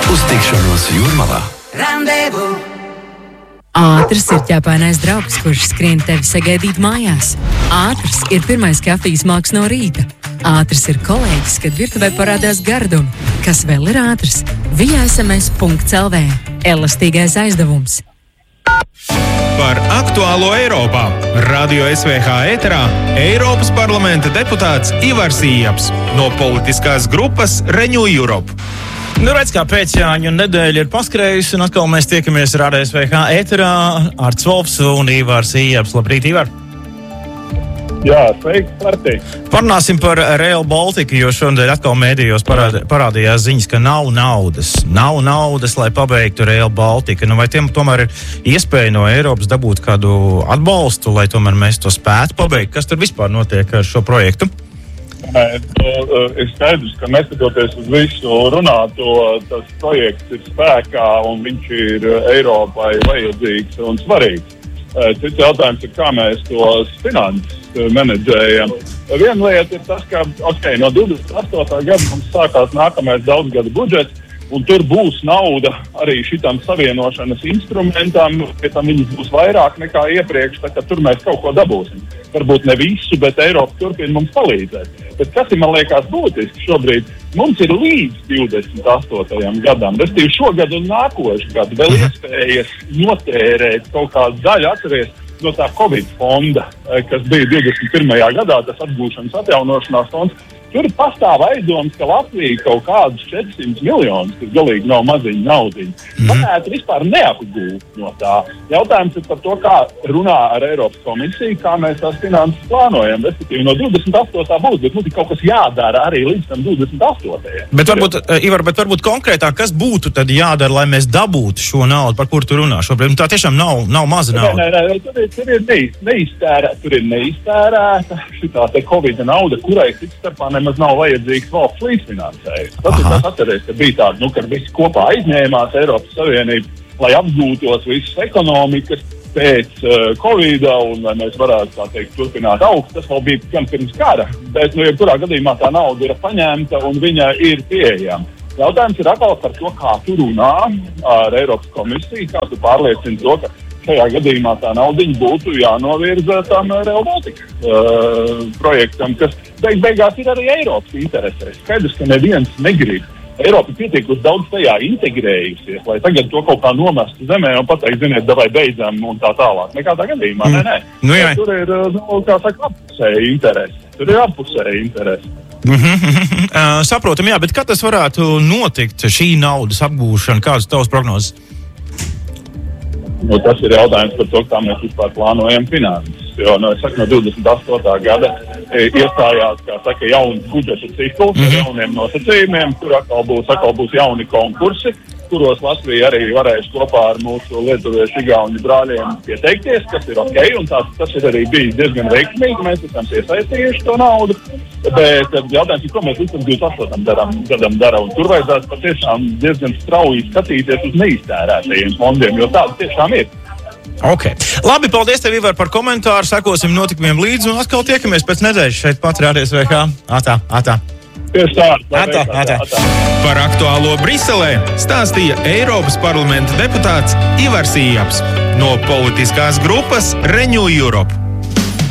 Uz tikšanos Jūrmalā. Randevu! Ātrs ir ķepainais draugs, kurš skrien tevi sagaidīt mājās. Ātrs ir pirmais kafijas māks no rīta. Ātrs ir kolēģis, kad virtuvē parādās gardumi. Kas vēl ir ātrs? VSMS.CLV. Elastīgais aizdevums. Par aktuālo Eiropā. Radio SVH ēterā Eiropas parlamenta deputāts Ivars Ījabs no politiskās grupas Renew Europe. Redz, kā pēcjāņu nedēļa ir paskrējusi, un atkal mēs tiekamies Radio SVH ēterā ar Cvolfs un Ivars Ījabs. Labrīt, Ivar! Jā, sveiki, partija. Parunāsim par Rail Baltica, jo šodien atkal mēdījos parādījās ziņas, ka nav naudas. Nav naudas, lai pabeigtu Rail Baltica. Vai tiem tomēr ir iespēja no Eiropas dabūt kādu atbalstu, lai tomēr mēs to spētu pabeigt? Kas tur vispār notiek ar šo projektu? Ir skaidrs, ka neskatoties uz visu runāto, tas projekts ir spēkā un viņš ir Eiropai vajadzīgs un svarīgs. Cits jautājums ir, kā mēs tos finanses menedžējam. Viena lieta ir tas, ka no 28. gada mums sākās nākamais daudzgada budžets, un tur būs nauda arī šitam savienošanas instrumentam, pie tam viņas būs vairāk nekā iepriekš, tā ka tur mēs kaut ko dabūsim. Varbūt ne visu, bet Eiropa turpina mums palīdzēt. Bet kas ir, man liekas, būtiski šobrīd, mums ir līdz 28. gadam, respektīvi šogad un nākošu gadu vēl iespējas notērēt kaut kādu daļu, atceries no tā Covid fonda, kas bija 21. gadā, tas atgūšanas atjaunošanās fonds. Tur pastāv aizdoms, ka Latvija kaut kādus 400 miljonus, kas galīgi nav maziņa naudiņa, varētu vispār neapgūt no tā. Jautājums ir par to, kā runā ar Eiropas komisiju, kā mēs tās finanses plānojam. Respektīvi, no 28. būs, bet mums ir kaut kas jādara arī līdz tam 28. Bet varbūt, Ivar, varbūt konkrētāk, kas būtu tad jādara, lai mēs dabūtu šo naudu, par kuru tu runā šobrīd? Tā tiešām nav maza nauda. Nē, tur ir neiztērēta šitā te Covid nauda, kurai cits starpā nemaz nav vajadzīgs valsts līdzfinansējums. Tas ir tas, atceries, ka bija tāda, ka visi kopā aizņēmās Eiropas Savienību, lai apgūtos visas ekonomikas pēc Covida un lai mēs varētu, tā teikt, turpināt augt. Tas vēl bija gan pirms kara, bet, jebkurā gadījumā tā nauda ir paņemta un viņa ir pieejama. Jautājums ir atkal par to, kā tu runā ar Eiropas komisiju, kā tu pārliecini to, ka šajā gadījumā tā naudiņa būtu jānovirza tam Rail Baltica projektam, kas beigās ir arī Eiropas interesēs. Skaidrs, ka neviens negrib. Eiropa pietiekusi daudz tajā integrējusies, lai tagad to kaut kā nomestu zemē un pateikt, ziniet, davai beidzam un tā tālāk. Nekādā gadījumā, nē. Tur ir, kā saka, apusēji interesi. Tur ir apusēji interesi. Saprotam, jā, bet kā tas varētu notikt, šī naudas apgūšana, kādas tavas prognozes? Tas ir jautājums par to, kā mēs vispār plānojam finanses. Jo, no 28. gada iestājās, kā saka, jauns budžeta cikls ar jauniem nosacījumiem, kur atkal būs jauni konkursi, kuros Latvija arī varēs kopā ar mūsu lietuviešu igauņu brāļiem pieteikties, kas ir ok, un tas ir arī bijis diezgan veiksmīgi, mēs esam iesaistījuši to naudu, bet jautājums ir, ko mēs līdz 28. gadam dara, un tur vajadzētu patiešām diezgan strauji skatīties uz neiztērētajiem fondiem, jo tāda tiešām ir. Ok. Labi, paldies tev, Ivar, par komentāru, sekosim notikumiem līdzi, un atkal tiekamies pēc nedēļas šeit pat Radio SVH. Atā. Atā. Par aktuālo Briselē stāstīja Eiropas parlamenta deputāts Ivars Ījabs no politiskās grupas Renew Europe.